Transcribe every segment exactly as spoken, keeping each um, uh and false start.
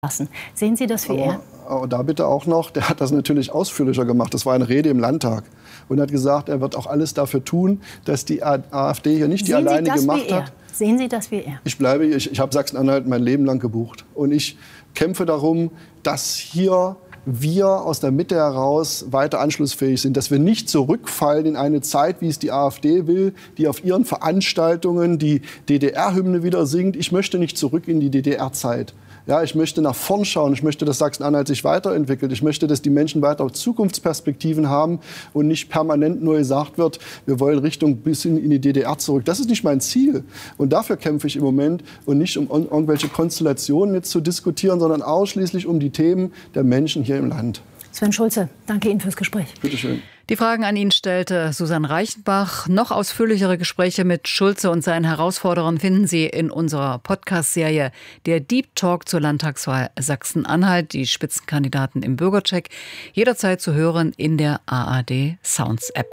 lassen. Sehen Sie das wie aber, er? Aber da bitte auch noch, der hat das natürlich ausführlicher gemacht. Das war eine Rede im Landtag. Und hat gesagt, er wird auch alles dafür tun, dass die AfD hier nicht die Sehen alleinige Sie das Macht wie er? hat. Sehen Sie das wie er? Ich bleibe, ich, ich habe Sachsen-Anhalt mein Leben lang gebucht. Und ich kämpfe darum, dass hier wir aus der Mitte heraus weiter anschlussfähig sind, dass wir nicht zurückfallen in eine Zeit, wie es die AfD will, die auf ihren Veranstaltungen die D D R-Hymne wieder singt. Ich möchte nicht zurück in die D D R-Zeit. Ja, ich möchte nach vorn schauen. Ich möchte, dass Sachsen-Anhalt sich weiterentwickelt. Ich möchte, dass die Menschen weiter Zukunftsperspektiven haben und nicht permanent nur gesagt wird, wir wollen Richtung bis in die D D R zurück. Das ist nicht mein Ziel. Und dafür kämpfe ich im Moment. Und nicht um irgendwelche Konstellationen jetzt zu diskutieren, sondern ausschließlich um die Themen der Menschen hier im Land. Sven Schulze, danke Ihnen fürs Gespräch. Bitte schön. Die Fragen an ihn stellte Susanne Reichenbach. Noch ausführlichere Gespräche mit Schulze und seinen Herausforderern finden Sie in unserer Podcast-Serie Der Deep Talk zur Landtagswahl Sachsen-Anhalt. Die Spitzenkandidaten im Bürgercheck. Jederzeit zu hören in der A R D Sounds App.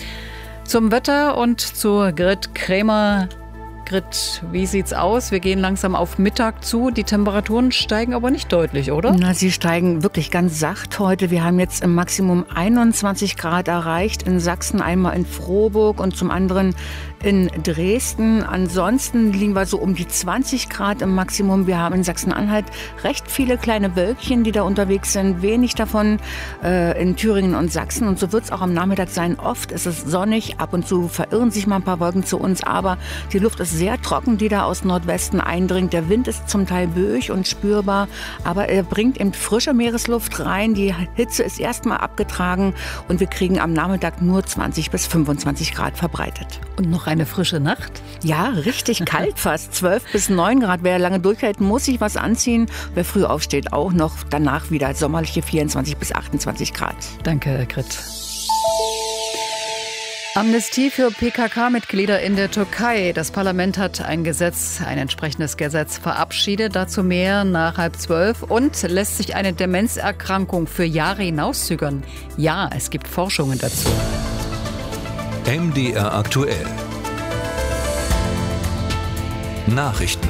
Zum Wetter und zu Grit Krämer. Grit, wie sieht's aus? Wir gehen langsam auf Mittag zu. Die Temperaturen steigen aber nicht deutlich, oder? Na, sie steigen wirklich ganz sacht heute. Wir haben jetzt im Maximum einundzwanzig Grad erreicht in Sachsen, einmal in Frohburg und zum anderen in Dresden. Ansonsten liegen wir so um die zwanzig Grad im Maximum. Wir haben in Sachsen-Anhalt recht viele kleine Wölkchen, die da unterwegs sind. Wenig davon äh, in Thüringen und Sachsen. Und so wird es auch am Nachmittag sein. Oft ist es sonnig. Ab und zu verirren sich mal ein paar Wolken zu uns. Aber die Luft ist sehr trocken, die da aus Nordwesten eindringt. Der Wind ist zum Teil böig und spürbar. Aber er bringt eben frische Meeresluft rein. Die Hitze ist erstmal abgetragen. Und wir kriegen am Nachmittag nur zwanzig bis fünfundzwanzig Grad verbreitet. Und noch eine frische Nacht? Ja, richtig kalt fast. zwölf bis neun Grad. Wer lange durchhält, muss sich was anziehen. Wer früh aufsteht, auch noch. Danach wieder sommerliche vierundzwanzig bis achtundzwanzig Grad. Danke, Grit. Amnestie für P K K-Mitglieder in der Türkei. Das Parlament hat ein Gesetz, ein entsprechendes Gesetz verabschiedet. Dazu mehr nach halb zwölf. Und lässt sich eine Demenzerkrankung für Jahre hinauszögern? Ja, es gibt Forschungen dazu. M D R aktuell. Nachrichten.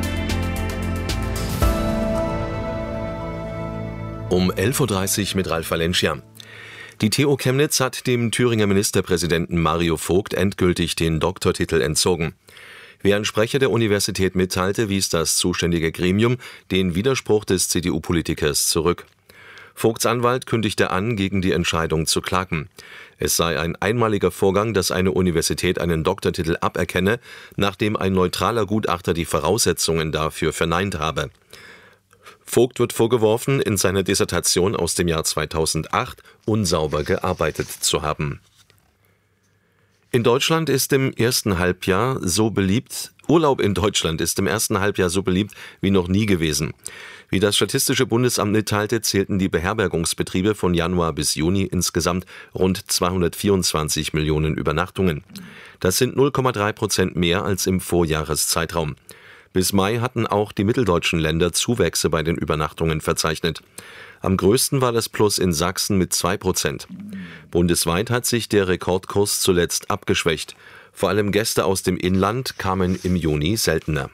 Um elf Uhr dreißig mit Ralf Valencia. Die T U Chemnitz hat dem Thüringer Ministerpräsidenten Mario Vogt endgültig den Doktortitel entzogen. Wie ein Sprecher der Universität mitteilte, wies das zuständige Gremium den Widerspruch des C D U-Politikers zurück. Vogts Anwalt kündigte an, gegen die Entscheidung zu klagen. Es sei ein einmaliger Vorgang, dass eine Universität einen Doktortitel aberkenne, nachdem ein neutraler Gutachter die Voraussetzungen dafür verneint habe. Vogt wird vorgeworfen, in seiner Dissertation aus dem Jahr zweitausendacht unsauber gearbeitet zu haben. In Deutschland ist im ersten Halbjahr so beliebt, Urlaub in Deutschland ist im ersten Halbjahr so beliebt wie noch nie gewesen. Wie das Statistische Bundesamt mitteilte, zählten die Beherbergungsbetriebe von Januar bis Juni insgesamt rund zweihundertvierundzwanzig Millionen Übernachtungen. Das sind null Komma drei Prozent mehr als im Vorjahreszeitraum. Bis Mai hatten auch die mitteldeutschen Länder Zuwächse bei den Übernachtungen verzeichnet. Am größten war das Plus in Sachsen mit zwei Prozent. Bundesweit hat sich der Rekordkurs zuletzt abgeschwächt. Vor allem Gäste aus dem Inland kamen im Juni seltener.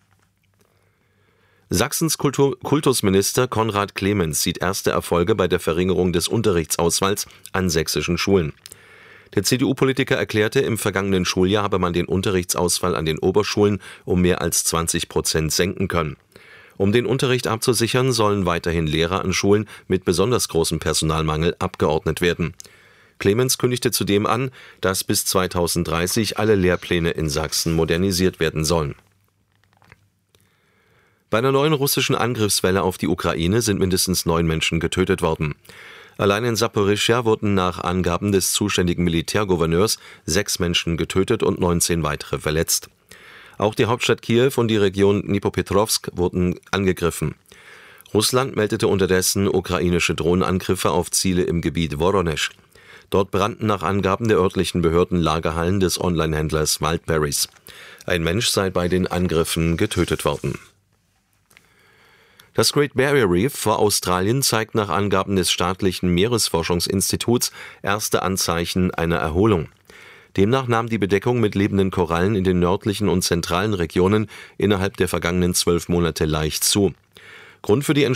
Sachsens Kultur- Kultusminister Konrad Clemens sieht erste Erfolge bei der Verringerung des Unterrichtsausfalls an sächsischen Schulen. Der C D U-Politiker erklärte, im vergangenen Schuljahr habe man den Unterrichtsausfall an den Oberschulen um mehr als zwanzig Prozent senken können. Um den Unterricht abzusichern, sollen weiterhin Lehrer an Schulen mit besonders großem Personalmangel abgeordnet werden. Clemens kündigte zudem an, dass bis zweitausenddreißig alle Lehrpläne in Sachsen modernisiert werden sollen. Bei einer neuen russischen Angriffswelle auf die Ukraine sind mindestens neun Menschen getötet worden. Allein in Saporischschja wurden nach Angaben des zuständigen Militärgouverneurs sechs Menschen getötet und neunzehn weitere verletzt. Auch die Hauptstadt Kiew und die Region Dnipropetrovsk wurden angegriffen. Russland meldete unterdessen ukrainische Drohnenangriffe auf Ziele im Gebiet Woronesch. Dort brannten nach Angaben der örtlichen Behörden Lagerhallen des Onlinehändlers Wildberries. Ein Mensch sei bei den Angriffen getötet worden. Das Great Barrier Reef vor Australien zeigt nach Angaben des staatlichen Meeresforschungsinstituts erste Anzeichen einer Erholung. Demnach nahm die Bedeckung mit lebenden Korallen in den nördlichen und zentralen Regionen innerhalb der vergangenen zwölf Monate leicht zu. Grund für die